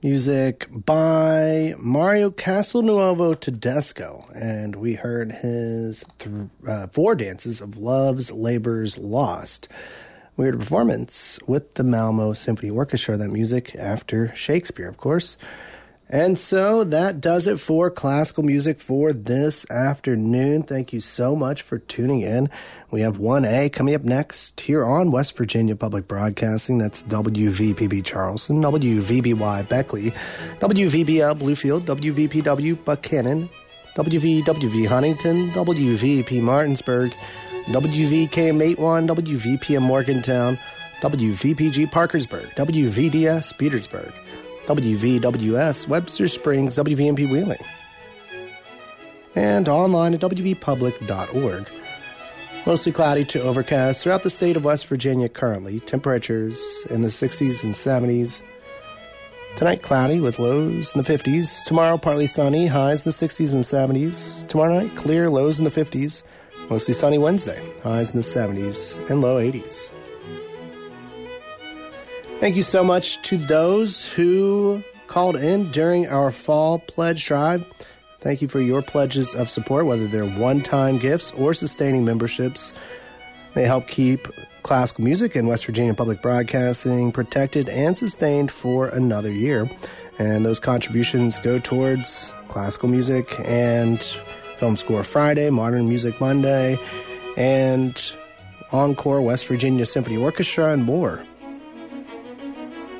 Music by Mario Castelnuovo Tedesco, and we heard his 4 dances of Love's Labour's Lost. We heard a performance with the Malmo Symphony Orchestra, that music after Shakespeare, of course. And so that does it for classical music for this afternoon. Thank you so much for tuning in. We have 1A coming up next here on West Virginia Public Broadcasting. That's WVPB Charleston, WVBY Beckley, WVBL Bluefield, WVPW Buchanan, WVWV Huntington, WVP Martinsburg, WVKM81, WVPM Morgantown, WVPG Parkersburg, WVDS Petersburg, WVWS Webster Springs, WVMP Wheeling, and online at wvpublic.org. Mostly cloudy to overcast throughout the state of West Virginia currently. Temperatures in the 60s and 70s. Tonight cloudy with lows in the 50s. Tomorrow partly sunny, highs in the 60s and 70s. Tomorrow night clear, lows in the 50s. Mostly sunny Wednesday, highs in the 70s and low 80s. Thank you so much to those who called in during our fall pledge drive. Thank you for your pledges of support, whether they're one-time gifts or sustaining memberships. They help keep classical music and West Virginia Public Broadcasting protected and sustained for another year. And those contributions go towards classical music and Film Score Friday, Modern Music Monday, and Encore West Virginia Symphony Orchestra, and more.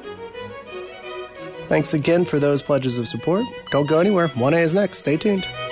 Thanks again for those pledges of support. Don't go anywhere. 1A is next. Stay tuned.